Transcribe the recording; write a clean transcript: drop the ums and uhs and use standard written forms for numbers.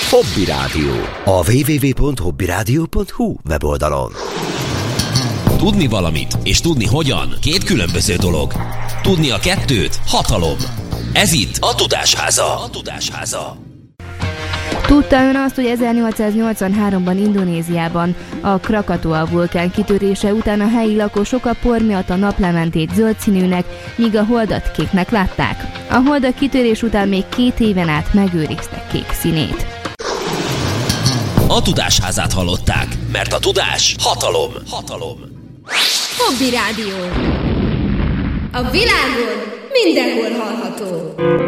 Hobby Rádió. A www.hobbyradio.hu weboldalon. Tudni valamit és tudni hogyan két különböző dolog. Tudni a kettőt hatalom. Ez itt a Tudásháza. Tudta ön azt, hogy 1883-ban Indonéziában a Krakatoa vulkán kitörése után a helyi lakosok a por miatt a naplementét zöld színűnek, míg a holdat kéknek látták. A hold a kitörés után még 2 éven át megőrizte kék színét. A Tudásházát hallották, mert a tudás hatalom. Hobby Rádió. A világon mindenhol hallható.